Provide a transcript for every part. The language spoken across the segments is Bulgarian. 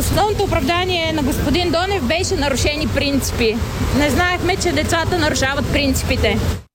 Основното оправдание на господин Донев беше нарушени принципи. Не знаехме, че децата нарушават принципите.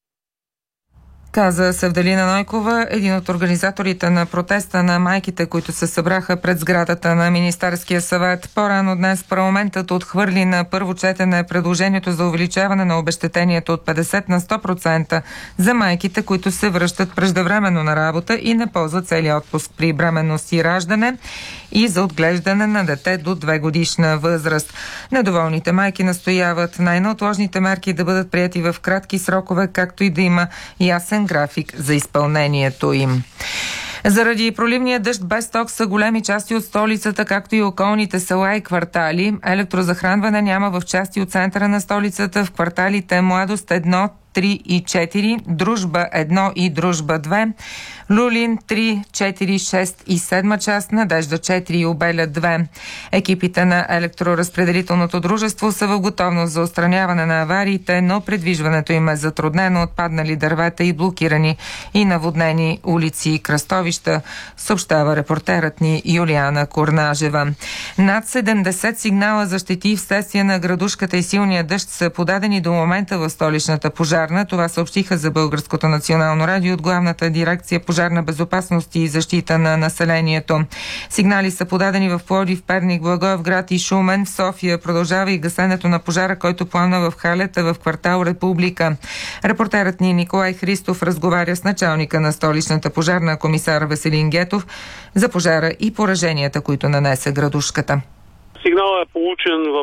Каза Севделина Нойкова, един от организаторите на протеста на майките, които се събраха пред сградата на Министерския съвет. По-рано днес парламентът отхвърли на първо четене предложението за увеличаване на обезщетението от 50 на 100% за майките, които се връщат преждевременно на работа и не ползват целия отпуск при бременност и раждане и за отглеждане на дете до 2 годишна възраст. Недоволните майки настояват най-неотложните мерки да бъдат приети в кратки срокове, както и да има ясен график за изпълнението им. Заради проливния дъжд без ток са големи части от столицата, както и околните села и квартали. Електрозахранване няма в части от центъра на столицата, в кварталите Младост 1, 3 и 4, Дружба 1 и Дружба 2, Люлин 3, 4, 6 и 7 част, Надежда 4 и Обеля 2. Екипите на електроразпределителното дружество са в готовност за отстраняване на авариите, но предвижването им е затруднено от паднали дървета и блокирани и наводнени улици и кръстовища, съобщава репортерът ни Юлиана Корнажева. Над 70 сигнала за щети вследствие на градушката и силния дъжд са подадени до момента в столичната пожарна. Това съобщиха за Българското национално радио от Главната дирекция пожарна безопасност и защита на населението. Сигнали са подадени в Пловдив, Перник, Благоевград и Шумен. В София продължава и гасенето на пожара, който пламна в халета в квартал Република. Репортерът ни Николай Христов разговаря с началника на столичната пожарна, комисар Веселин Гетов, за пожара и пораженията, които нанесе градушката. Сигналът е получен в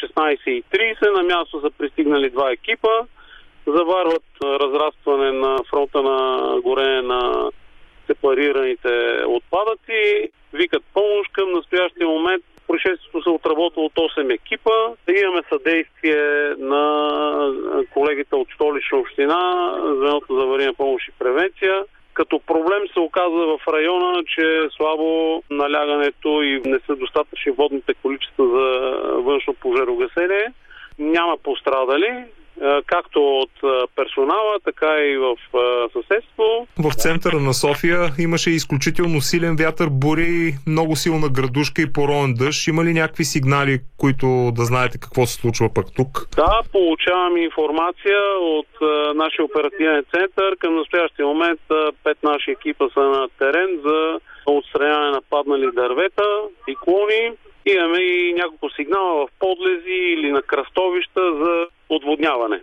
16:30. На място са пристигнали 2 екипа. Заварват разрастване на фронта на горене на сепарираните отпадъци, викат помощ. Към настоящия момент происшествието се отработва от 8 екипа. Имаме съдействие на колегите от Столична община, звеното за аварийна помощ и превенция. Като проблем се оказва в района, че е слабо налягането и не са достатъчни водните количества за външно пожарогасение. Няма пострадали, както от персонала, така и в съседство. В центъра на София имаше изключително силен вятър, бури, много силна градушка и поровен дъжд. Има ли някакви сигнали, които да знаете какво се случва пък тук? Да, получавам информация от нашия оперативен център. Към настоящия момент 5 наши екипа са на терен за отстраняване на паднали дървета и клони. Имаме и няколко сигнала в подлези или на кръстовища за отводняване.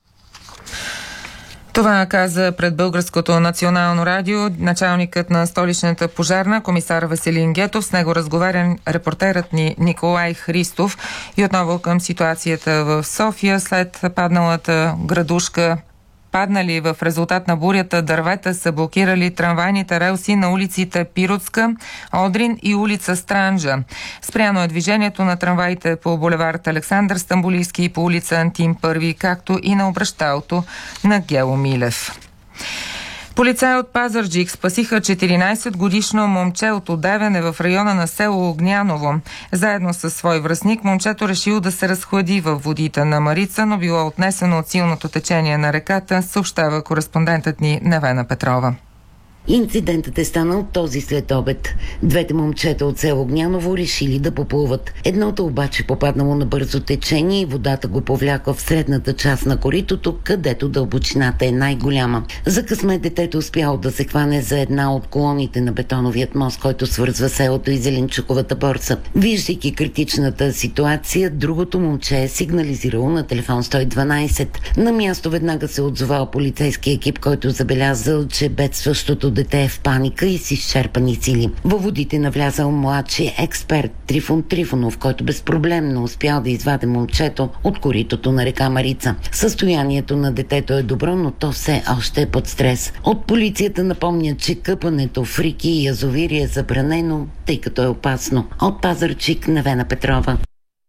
Това каза пред Българското национално радио началникът на столичната пожарна, комисар Веселин Гетов. С него разговаря репортерът ни Николай Христов. И отново към ситуацията в София. След падналата градушка, паднали в резултат на бурята дървета, са блокирали трамвайните релси на улиците Пиротска, Одрин и улица Странджа. Спряно е движението на трамваите по булевард Александър Стамболийски и по улица Антим Първи, както и на обръщалото на Гело Милев. Полицаи от Пазарджик спасиха 14-годишно момче от Одевене в района на село Огняново. Заедно със свой връстник момчето решило да се разхлади във водите на Марица, но било отнесено от силното течение на реката, съобщава кореспондентът ни Невена Петрова. Инцидентът е станал този след обед. Двете момчета от село Огняново решили да поплуват. Едното обаче попаднало на бързо течение и водата го повлякла в средната част на коритото, където дълбочината е най-голяма. За късмет детето успяло да се хване за една от колоните на бетоновият мост, който свързва селото и Зеленчуковата борса. Виждайки критичната ситуация, другото момче е сигнализирало на телефон 112. На място веднага се отзовал полицейски екип, който забелязал, че бедстващото дете е в паника и с изчерпани сили. Във водите навлязал младши експерт Трифон Трифонов, който безпроблемно успял да извади момчето от коритото на река Марица. Състоянието на детето е добро, но то все още е под стрес. От полицията напомнят, че къпането в реки и язовири е забранено, тъй като е опасно. От Пазарджик, Невена Петрова.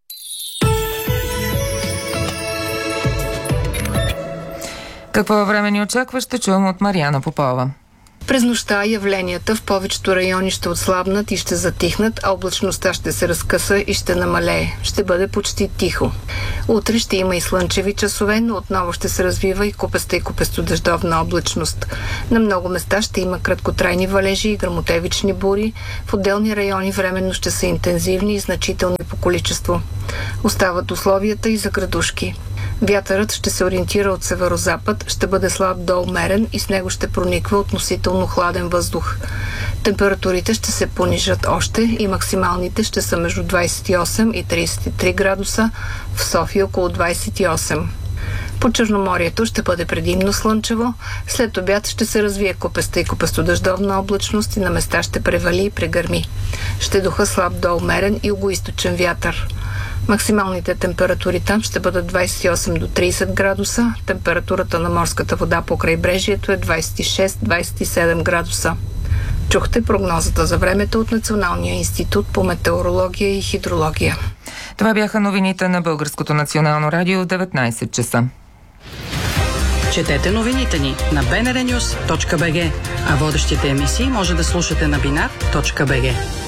Какво време ни очаква, ще чуем от Мариана Попова. През нощта явленията в повечето райони ще отслабнат и ще затихнат, а облачността ще се разкъса и ще намалее. Ще бъде почти тихо. Утре ще има и слънчеви часове, но отново ще се развива и купеста и купестодъждовна облачност. На много места ще има краткотрайни валежи и гръмотевични бури. В отделни райони временно ще са интензивни и значителни по количество. Остават условията и за градушки. Вятърът ще се ориентира от северозапад, ще бъде слаб до умерен и с него ще прониква относително хладен въздух. Температурите ще се понижат още и максималните ще са между 28 и 33 градуса, в София около 28. По Черноморието ще бъде предимно слънчево, след обяд ще се развие купеста и купестодъждовна облачност и на места ще превали и прегърми. Ще духа слаб до умерен и югоизточен вятър. Максималните температури там ще бъдат 28 до 30 градуса, температурата на морската вода по крайбрежието е 26-27 градуса. Чухте прогнозата за времето от Националния институт по метеорология и хидрология. Това бяха новините на Българското национално радио в 19 часа. Четете новините ни на bnrnews.bg, а водещите емисии може да слушате на binar.bg.